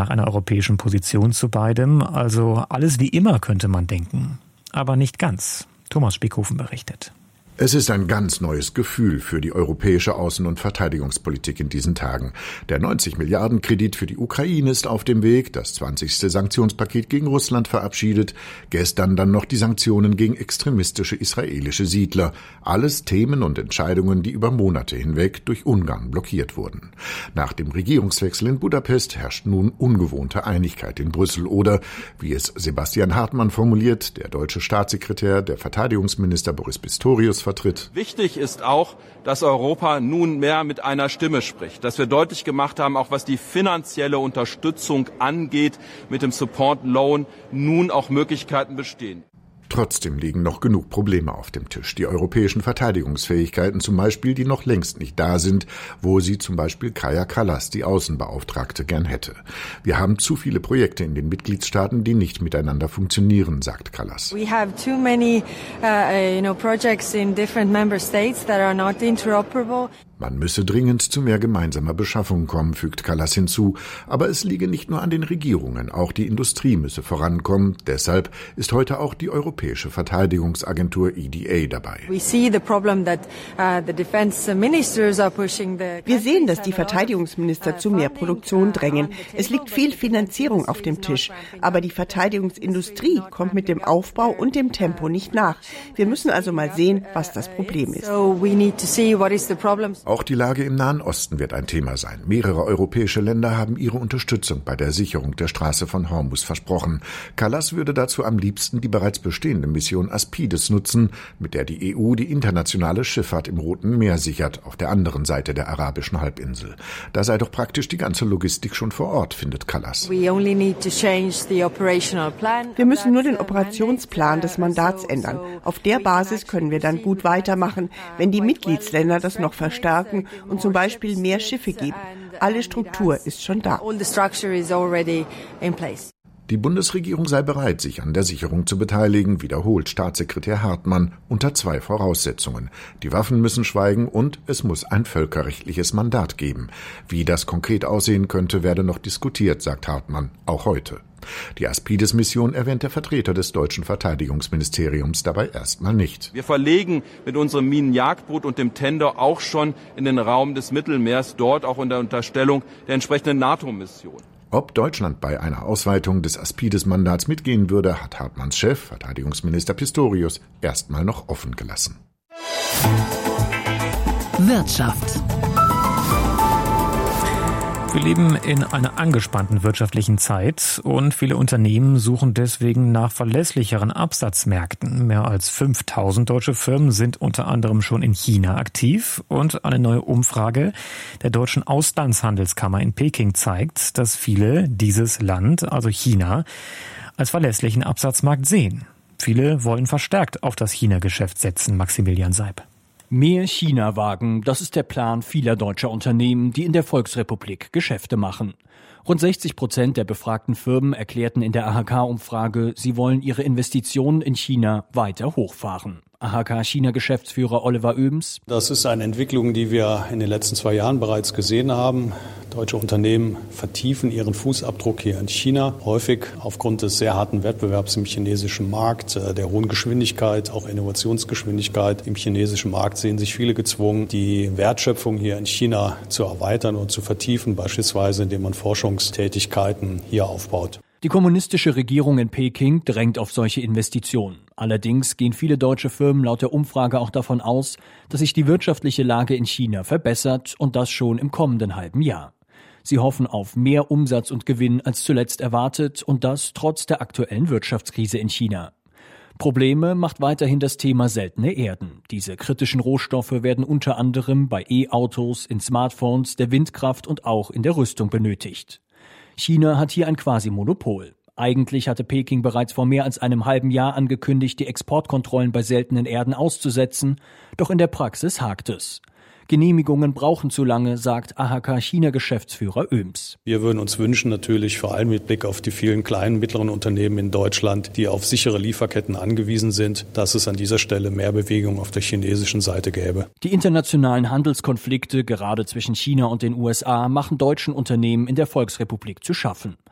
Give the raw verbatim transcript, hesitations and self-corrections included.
nach einer europäischen Position zu beidem. Also alles wie immer, könnte man denken. Aber nicht ganz. Thomas Spiekhofen berichtet. Es ist ein ganz neues Gefühl für die europäische Außen- und Verteidigungspolitik in diesen Tagen. Der neunzig Milliarden Kredit für die Ukraine ist auf dem Weg, das zwanzigste Sanktionspaket gegen Russland verabschiedet, gestern dann noch die Sanktionen gegen extremistische israelische Siedler. Alles Themen und Entscheidungen, die über Monate hinweg durch Ungarn blockiert wurden. Nach dem Regierungswechsel in Budapest herrscht nun ungewohnte Einigkeit in Brüssel oder, wie es Sebastian Hartmann formuliert, der deutsche Staatssekretär, der Verteidigungsminister Boris Pistorius, vertritt. Wichtig ist auch, dass Europa nunmehr mit einer Stimme spricht, dass wir deutlich gemacht haben, auch was die finanzielle Unterstützung angeht, mit dem Support Loan nun auch Möglichkeiten bestehen. Trotzdem liegen noch genug Probleme auf dem Tisch. Die europäischen Verteidigungsfähigkeiten zum Beispiel, die noch längst nicht da sind, wo sie zum Beispiel Kaja Kallas, die Außenbeauftragte, gern hätte. Wir haben zu viele Projekte in den Mitgliedstaaten, die nicht miteinander funktionieren, sagt Kallas. We have too many, uh, you know, projects in different member states that are not interoperable. Man müsse dringend zu mehr gemeinsamer Beschaffung kommen, fügt Kallas hinzu. Aber es liege nicht nur an den Regierungen, auch die Industrie müsse vorankommen. Deshalb ist heute auch die Europäische Verteidigungsagentur E D A dabei. Wir sehen, dass die Verteidigungsminister zu mehr Produktion drängen. Es liegt viel Finanzierung auf dem Tisch. Aber die Verteidigungsindustrie kommt mit dem Aufbau und dem Tempo nicht nach. Wir müssen also mal sehen, was das Problem ist. Auch die Lage im Nahen Osten wird ein Thema sein. Mehrere europäische Länder haben ihre Unterstützung bei der Sicherung der Straße von Hormuz versprochen. Kallas würde dazu am liebsten die bereits bestehende Mission Aspides nutzen, mit der die E U die internationale Schifffahrt im Roten Meer sichert, auf der anderen Seite der arabischen Halbinsel. Da sei doch praktisch die ganze Logistik schon vor Ort, findet Kallas. Wir müssen nur den Operationsplan des Mandats ändern. Auf der Basis können wir dann gut weitermachen, wenn die Mitgliedsländer das noch verstärken und zum Beispiel mehr Schiffe geben. Alle Struktur ist schon da. Die Bundesregierung sei bereit, sich an der Sicherung zu beteiligen, wiederholt Staatssekretär Hartmann unter zwei Voraussetzungen. Die Waffen müssen schweigen und es muss ein völkerrechtliches Mandat geben. Wie das konkret aussehen könnte, werde noch diskutiert, sagt Hartmann, auch heute. Die Aspides-Mission erwähnt der Vertreter des deutschen Verteidigungsministeriums dabei erstmal nicht. Wir verlegen mit unserem Minenjagdboot und dem Tender auch schon in den Raum des Mittelmeers, dort auch unter Unterstellung der entsprechenden NATO-Mission. Ob Deutschland bei einer Ausweitung des Aspides-Mandats mitgehen würde, hat Hartmanns Chef, Verteidigungsminister Pistorius, erstmal noch offen gelassen. Wirtschaft. Wir leben in einer angespannten wirtschaftlichen Zeit und viele Unternehmen suchen deswegen nach verlässlicheren Absatzmärkten. Mehr als fünftausend deutsche Firmen sind unter anderem schon in China aktiv und eine neue Umfrage der Deutschen Auslandshandelskammer in Peking zeigt, dass viele dieses Land, also China, als verlässlichen Absatzmarkt sehen. Viele wollen verstärkt auf das China-Geschäft setzen, Maximilian Seib. Mehr China wagen, das ist der Plan vieler deutscher Unternehmen, die in der Volksrepublik Geschäfte machen. Rund sechzig Prozent der befragten Firmen erklärten in der A H K-Umfrage, sie wollen ihre Investitionen in China weiter hochfahren. A H K-China-Geschäftsführer Oliver Oebens. Das ist eine Entwicklung, die wir in den letzten zwei Jahren bereits gesehen haben. Deutsche Unternehmen vertiefen ihren Fußabdruck hier in China, häufig aufgrund des sehr harten Wettbewerbs im chinesischen Markt, der hohen Geschwindigkeit, auch Innovationsgeschwindigkeit im chinesischen Markt sehen sich viele gezwungen, die Wertschöpfung hier in China zu erweitern und zu vertiefen, beispielsweise indem man Forschungstätigkeiten hier aufbaut. Die kommunistische Regierung in Peking drängt auf solche Investitionen. Allerdings gehen viele deutsche Firmen laut der Umfrage auch davon aus, dass sich die wirtschaftliche Lage in China verbessert und das schon im kommenden halben Jahr. Sie hoffen auf mehr Umsatz und Gewinn als zuletzt erwartet und das trotz der aktuellen Wirtschaftskrise in China. Probleme macht weiterhin das Thema seltene Erden. Diese kritischen Rohstoffe werden unter anderem bei E-Autos, in Smartphones, der Windkraft und auch in der Rüstung benötigt. China hat hier ein Quasi-Monopol. Eigentlich hatte Peking bereits vor mehr als einem halben Jahr angekündigt, die Exportkontrollen bei seltenen Erden auszusetzen, doch in der Praxis hakt es. Genehmigungen brauchen zu lange, sagt A H K-China-Geschäftsführer Oebens. Wir würden uns wünschen, natürlich vor allem mit Blick auf die vielen kleinen, mittleren Unternehmen in Deutschland, die auf sichere Lieferketten angewiesen sind, dass es an dieser Stelle mehr Bewegung auf der chinesischen Seite gäbe. Die internationalen Handelskonflikte, gerade zwischen China und den U S A, machen deutschen Unternehmen in der Volksrepublik zu schaffen.